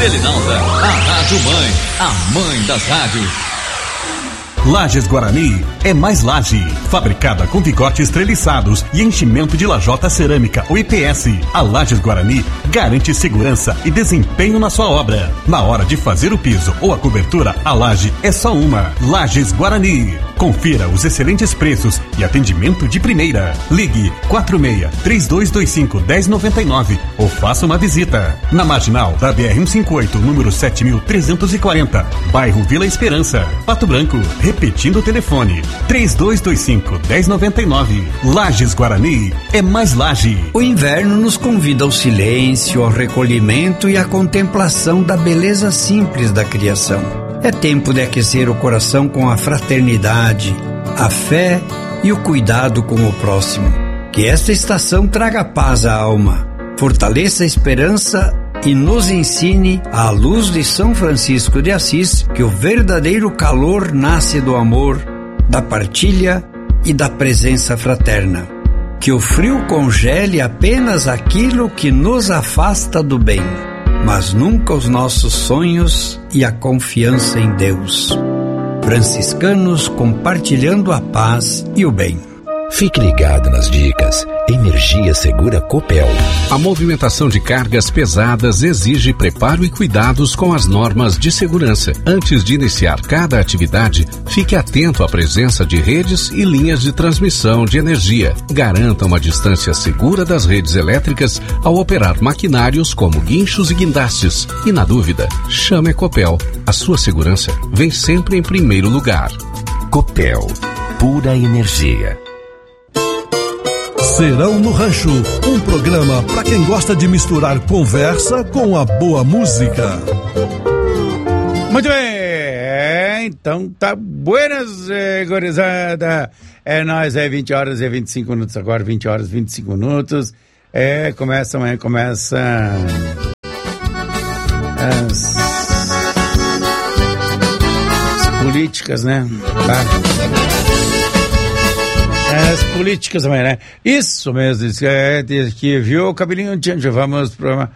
Selinalta, a Rádio Mãe, a mãe das rádios. Lajes Guarani é mais laje, fabricada com picotes treliçados e enchimento de lajota cerâmica ou IPS. A Lajes Guarani garante segurança e desempenho na sua obra. Na hora de fazer o piso ou a cobertura, a laje é só uma. Lajes Guarani. Confira os excelentes preços e atendimento de primeira. Ligue 46-3225-1099 ou faça uma visita. Na marginal da BR-158, número 7340, bairro Vila Esperança, Pato Branco. Repetindo o telefone, 3225-1099. Lajes Guarani é mais laje. O inverno nos convida ao silêncio, ao recolhimento e à contemplação da beleza simples da criação. É tempo de aquecer o coração com a fraternidade, a fé e o cuidado com o próximo. Que esta estação traga paz à alma, fortaleça a esperança e nos ensine, à luz de São Francisco de Assis, que o verdadeiro calor nasce do amor, da partilha e da presença fraterna. Que o frio congele apenas aquilo que nos afasta do bem, mas nunca os nossos sonhos e a confiança em Deus. Franciscanos compartilhando a paz e o bem. Fique ligado nas dicas. Energia Segura Copel. A movimentação de cargas pesadas exige preparo e cuidados com as normas de segurança. Antes de iniciar cada atividade, fique atento à presença de redes e linhas de transmissão de energia. Garanta uma distância segura das redes elétricas ao operar maquinários como guinchos e guindastes. E na dúvida, chame a Copel. A sua segurança vem sempre em primeiro lugar. Copel. Pura energia. Serão no Rancho, um programa para quem gosta de misturar conversa com a boa música. Muito bem, então tá buenas, gorizada. É nóis, 20 horas e 25 minutos agora, 20 horas e 25 minutos. Começa amanhã, as políticas, né? Tá. As políticas amanhã, né? Isso mesmo, que viu o cabelinho de vamos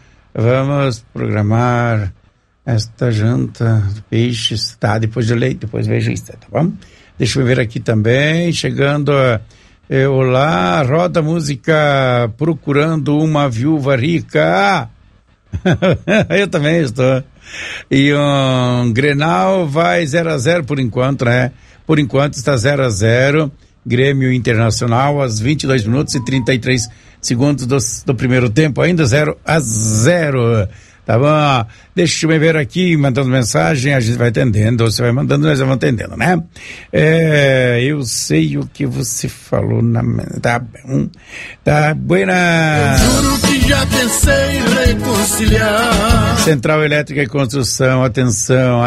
programar esta janta de peixes, tá? Depois de leite, depois vejo isso, tá bom? Deixa eu ver aqui também, chegando, olá, roda música Procurando uma Viúva Rica. Eu também estou. E Grenal vai 0-0 por enquanto, né? Por enquanto está 0-0. Grêmio Internacional, às 22 minutos e 33 segundos do primeiro tempo, ainda 0-0. Tá bom? Deixa eu ver aqui, mandando mensagem, a gente vai atendendo, você vai mandando, nós vamos atendendo, né? Eu sei o que você falou tá bom. Tá buena. Eu juro que já pensei em reconciliar. Central Elétrica e Construção, atenção.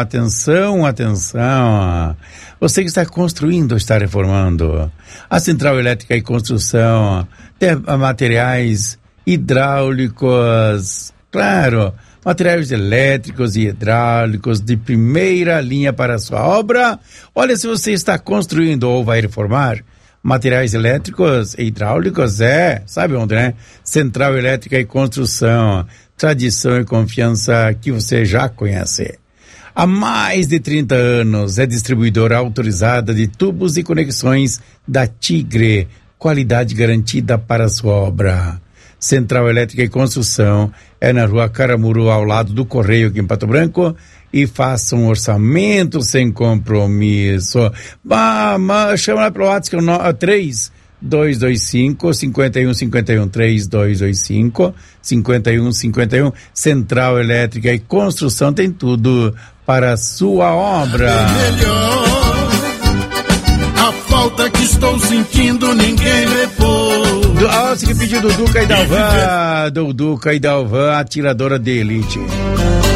Você que está construindo ou está reformando, a Central Elétrica e Construção tem materiais hidráulicos, claro, materiais elétricos e hidráulicos de primeira linha para a sua obra. Olha, se você está construindo ou vai reformar, materiais elétricos e hidráulicos, sabe onde, né? Central Elétrica e Construção, tradição e confiança que você já conhece. Há mais de 30 anos é distribuidora autorizada de tubos e conexões da Tigre, qualidade garantida para a sua obra. Central Elétrica e Construção é na Rua Caramuru, ao lado do Correio aqui em Pato Branco, e faça um orçamento sem compromisso. Chama lá pelo WhatsApp, que é o 3225-5151, 3225-5151. Central Elétrica e Construção tem tudo para a sua obra. A falta que estou sentindo ninguém repôs. Você que pediu do Duca e Dalvan, a tiradora de elite.